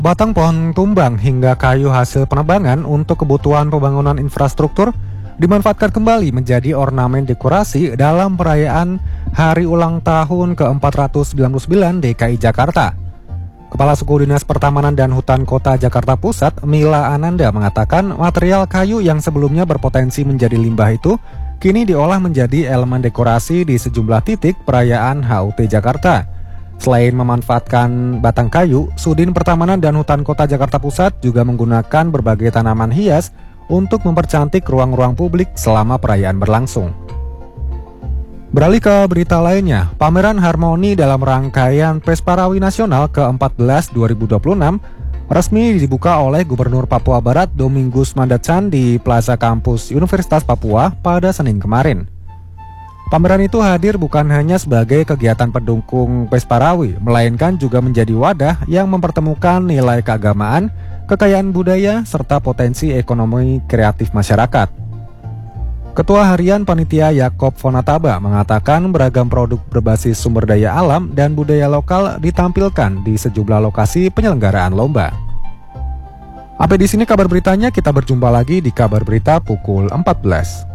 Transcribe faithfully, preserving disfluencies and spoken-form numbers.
Batang pohon tumbang hingga kayu hasil penebangan untuk kebutuhan pembangunan infrastruktur dimanfaatkan kembali menjadi ornamen dekorasi dalam perayaan Hari Ulang Tahun ke empat ratus sembilan puluh sembilan D K I Jakarta. Kepala Suku Dinas Pertamanan dan Hutan Kota Jakarta Pusat, Mila Ananda, mengatakan material kayu yang sebelumnya berpotensi menjadi limbah itu kini diolah menjadi elemen dekorasi di sejumlah titik perayaan H U T Jakarta. Selain memanfaatkan batang kayu, Sudin Pertamanan dan Hutan Kota Jakarta Pusat juga menggunakan berbagai tanaman hias untuk mempercantik ruang-ruang publik selama perayaan berlangsung. Beralih ke berita lainnya, pameran harmoni dalam rangkaian Pesparawi Nasional ke empat belas dua ribu dua puluh enam resmi dibuka oleh Gubernur Papua Barat Domingus Mandatsan di Plaza Kampus Universitas Papua pada Senin kemarin. Pameran itu hadir bukan hanya sebagai kegiatan pendukung Pesparawi, melainkan juga menjadi wadah yang mempertemukan nilai keagamaan, kekayaan budaya, serta potensi ekonomi kreatif masyarakat. Ketua Harian Panitia Yakob Fonataba mengatakan beragam produk berbasis sumber daya alam dan budaya lokal ditampilkan di sejumlah lokasi penyelenggaraan lomba. Sampai di sini kabar beritanya, kita berjumpa lagi di kabar berita pukul empat belas.